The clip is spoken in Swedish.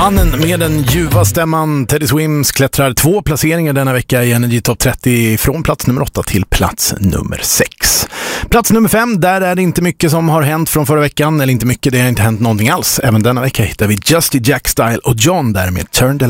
Mannen med den ljuva stämman Teddy Swims klättrar 2 placeringar denna vecka i Energy Top 30 från plats nummer 8 till plats nummer 6. Plats nummer 5, där är det inte mycket som har hänt från förra veckan, eller inte mycket, det har inte hänt någonting alls. Även denna vecka hittar vi Justy Jack Style och John där med Turn the